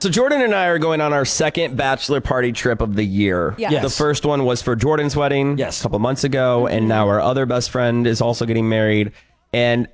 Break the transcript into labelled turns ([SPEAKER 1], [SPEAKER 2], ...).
[SPEAKER 1] So Jordan and I are going on our second bachelor party trip of the year.
[SPEAKER 2] Yeah. Yes.
[SPEAKER 1] The first one was for Jordan's wedding a couple months ago, and now our other best friend is also getting married. And